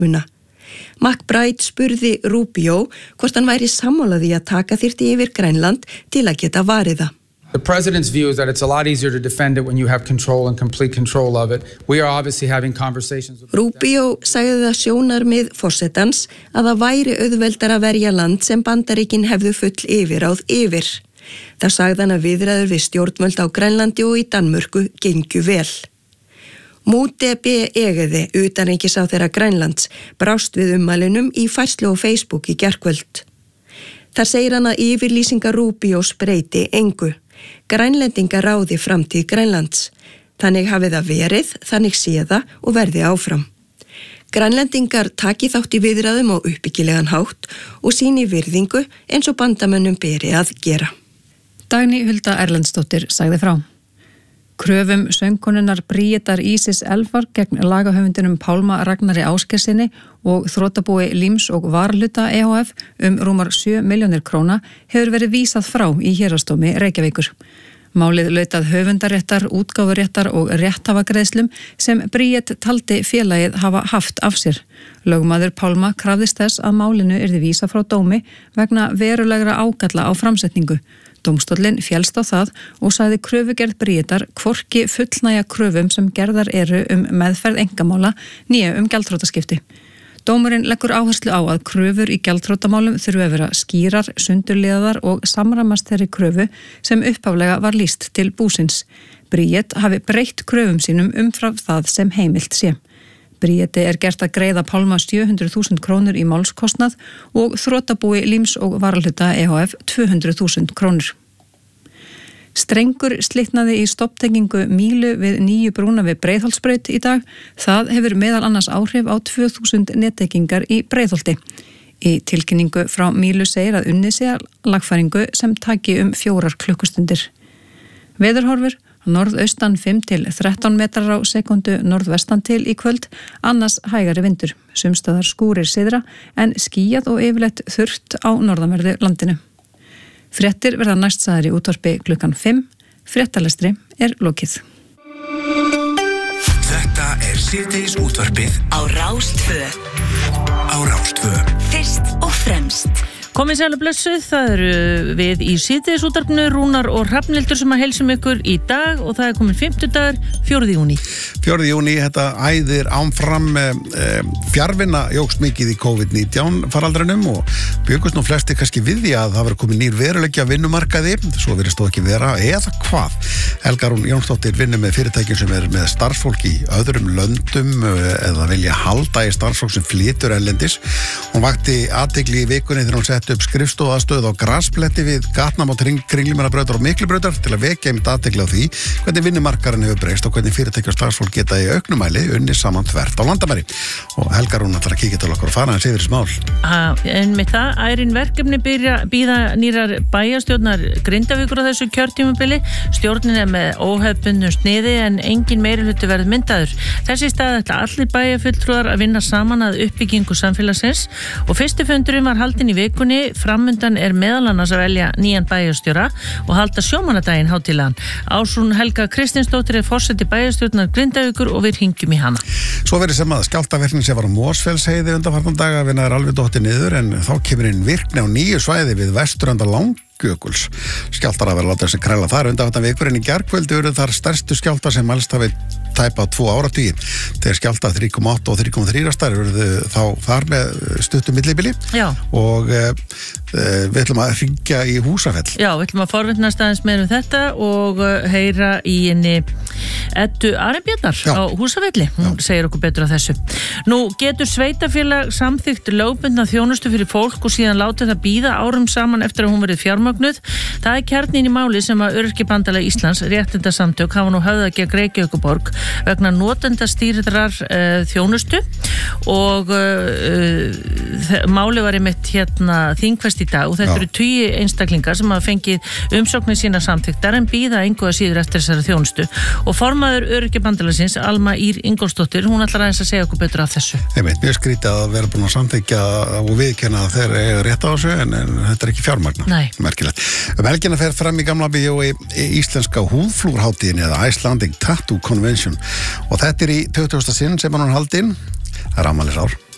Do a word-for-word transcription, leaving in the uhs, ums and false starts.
McBride spurði Rubio hvort hann væri sammála því að taka þyrfti yfir Grænland til að geta varið það. The president's view is that it's a lot easier to defend it when you have control and complete control of it. We are obviously having conversations with Rubio sagði það sjónarmið forsetans að það væri auðveldar að verja land sem Bandaríkin hefðu full yfirráð yfir. Það sagði hann að viðræður við stjórnvöld á Grænlandi og í Danmörku gengju vel. Mutebi Egede, utanríkisráðherra Grænlands, brást við ummælinum í færslu á Facebook í gærkvöld. Þar segir hann að yfirlýsingar Rubios breyti engu. Grænlendingar ráði framtíð Grænlands. Þannig hafi það verið, þannig sé það og verði áfram. Grænlendingar taki þátt í viðræðum á uppbyggilegan hátt og sýni virðingu eins og bandamönnum beri að gera. Dagný Hulda Erlendsdóttir sagði frá. Kröfum söngkonunnar Bríetar Ísis Elfar gegn lagahöfundinum Pálma Ragnari Áskerssyni og þrotabúi Líms og Varhluta E H F um rúmar sjö milljónir króna hefur verið vísað frá í héraðsdómi Reykjavíkur. Málið lautað höfundaréttar, útgáfuréttar og rétthafagreiðslum sem Bríet taldi félagið hafa haft af sér. Lögmaður Pálma krafðist þess að málinu yrði vísað frá dómi vegna verulegra ágalla á framsetningu. Dómstóllinn féllst á það og sagði kröfugerð Bríetar hvorki fullnægja kröfum sem gerðar eru um meðferð einkamála né um gjaldþrotaskipti. Dómurinn leggur áherslu á að kröfur í gjaldþrotamálum þurfi að vera skýrar, sundurliðaðar og samramast þeirri kröfu sem upphaflega var lýst til búsins. Bríet hafi breytt kröfum sínum umfram það sem heimilt sé. Bríeti er gert að greiða Pálma sjö hundruð þúsund krónur í málskostnað og þrotabúi Líms og Varhluta E H F tvö hundruð þúsund krónur. Strengur slitnaði í stopptengingu Mílu við nýju brúna við Breiðholtsbraut í dag. Það hefur meðal annars áhrif á tvö þúsund nettengingar í Breiðholti. Í tilkynningu frá Mílu segir að unnið sé lagfæringu sem taki um fjórar klukkustundir. Veðurhorfur norðaustan fimm til þrettán metrar á sekundu norðvestan til í kvöld, annars hægari vindur. Sumstaðar skúrir syðra en skýjað og yfirleitt þurrt á norðanverðu landinu. Fréttir verða næst sagðar í útvarpi klukkan fimm. Fréttalestri er lokið. Þetta er síðdegis útvarpið á Rás tvö. Á Rás tvö. Fyrst og fremst. Komið sæl og blessuð, það eru við í síðdegisútvarpinu, Rúnar og Hrafnhildur sem að heilsum ykkur í dag og það er komin fimmtudagur, fjórði júní. fjórði júní, þetta æðir áfram eh, fjarvinna jókst mikið í COVID nítján faraldrinum og byggust nú flesti kannski við því að það verið komið nýr veruleikja vinnumarkaði, svo verið stóð ekki vera, eða hvað? Helga Rún Jónsdóttir vinnur með fyrirtækjum sem er með starfsfólk í öðrum löndum eða vilja halda í starfsfólk sem flytur erlendis. Hún vakti athygli í vikunni þegar hún sett upp skrifstofaðstöð á Graspletti við Gatnam og Kringlumýrarbrautar og Miklubrautar til að vekja einmitt athygli á því hvernig vinnumarkaðurinn hefur breyst og hvernig fyrirtæki og starfsfólk geta í auknumæli unni saman þvert á landamæri. Og Helga Rún ætlar að kíkja til okkur og fara hans yfir þessi mál. Ah, en með það, ærin verkefni byrja, býða nýrar bæjarstjórnar Grindavíkur á þessu kjörtímabili. Stjórnin er með óhefbundnu sniði en engin meirihluti verður myndaður. Þessi stað ætla allir bæjarfulltrúar að vinna saman að uppbyggingu samfélagsins og fyrsti fundurinn var haldinn í vikunni. Framundan er meðal annars að velja nýjan bæjarstjóra og halda sjómannadaginn hátíðlegan. Ásrún Helga Kristinsdóttir er forseti bæjarstjórnar Grindavíkur og við hringjum í hana. Svo verið sem að skjálftavirkni sem var á Mosfellsheiði undanfarna daga vinna er alveg dottið niður en þá kemur inn virkni á nýju svæði við vesturenda Langjökuls. Skjálftar að vera láta þessi kræla þar undanfarna vikur en í gærkvöldi eru þar stærstu skjálftar sem mælst hafi tæpa tvo áratugi. Þegar skjálfta þrjú komma átta og þrjú komma þrjú stær eru þá þar með stuttum millibili og e, e, við ætlum að hringja í Húsafell. Já, við ætlum að forvitnast aðeins meira um þetta og heyra í henni Eddu Arinbjarnar á Húsafelli. Hún Já. segir okkur betur af þessu. Nú getur sveitafélag samþykkt lögbundna þjónustu fyrir fólk og síðan látið það bíða árum saman eftir að hún verið fjármögnuð. Það er kjarnin í máli sem að Öryrkjabandalag Íslands réttindasamtök hafa nú höfðað gegn Reykjavíkurborg vegna notendastýrðrar uh, þjónustu og uh, máli var einmitt hérna þingfest í dag og þetta Já. eru tugi einstaklingar sem hafa fengið umsóknir sína samþykktar en bíða engu að síður eftir þessari þjónustu og formaður Öryrkjabandalagsins Alma Ýr Ingólfsdóttir, hún ætlar aðeins að segja okkur betur af þessu. Einmitt, mjög skrítið að vera búin að samþykkja og viðkenna að þeir eiga rétt á þessu en, en þetta er ekki fjármagna. Nei. Merkilegt. Um helgina fer fram í gamla bíói íslenska húðflúrhátíðinni eða Icelandic Tattoo Convention og þetta er í tuttugasta sinn sem hann haldinn. Það er afmælisár.